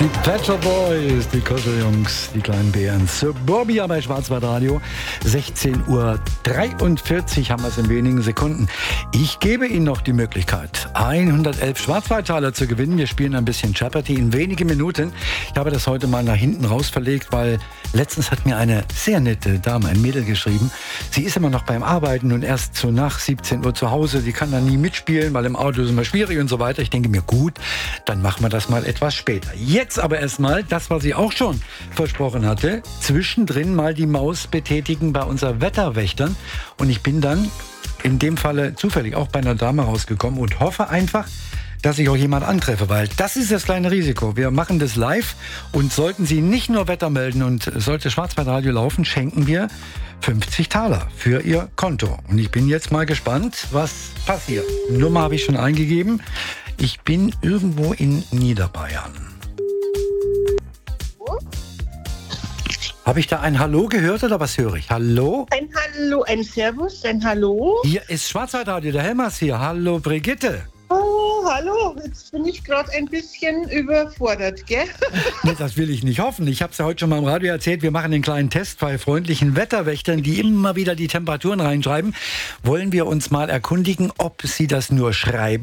Die Pet Shop Boys, die Kuscheljungs, die kleinen Bären. Suburbia bei Schwarzwaldradio. 16:43 Uhr haben wir es in wenigen Sekunden. Ich gebe Ihnen noch die Möglichkeit, 111 Schwarzwaldtaler zu gewinnen. Wir spielen ein bisschen Jeopardy in wenigen Minuten. Ich habe das heute mal nach hinten raus verlegt, weil letztens hat mir eine sehr nette Dame, ein Mädel, geschrieben. Sie ist immer noch beim Arbeiten und erst so nach 17 Uhr zu Hause. Die kann dann nie mitspielen, weil im Auto ist immer schwierig und so weiter. Ich denke mir, gut, dann machen wir das mal etwas später. Jetzt aber erstmal das, was ich auch schon versprochen hatte, zwischendrin mal die Maus betätigen bei unser Wetterwächtern. Und ich bin dann in dem Falle zufällig auch bei einer Dame rausgekommen und hoffe einfach, dass ich auch jemand antreffe, weil das ist das kleine Risiko. Wir machen das live und sollten Sie nicht nur Wetter melden und sollte Schwarzwaldradio laufen, schenken wir 50 Taler für Ihr Konto. Und ich bin jetzt mal gespannt, was passiert. Nummer habe ich schon eingegeben. Ich bin irgendwo in Niederbayern. Habe ich da ein Hallo gehört oder was höre ich? Hallo? Ein Hallo, ein Servus, ein Hallo. Hier ist Schwarzwaldradio, der Helmers hier. Hallo Brigitte. Oh, hallo, jetzt bin ich gerade ein bisschen überfordert, gell? Nee, das will ich nicht hoffen. Ich habe es ja heute schon mal im Radio erzählt, wir machen den kleinen Test bei freundlichen Wetterwächtern, die immer wieder die Temperaturen reinschreiben. Wollen wir uns mal erkundigen, ob sie das nur schreiben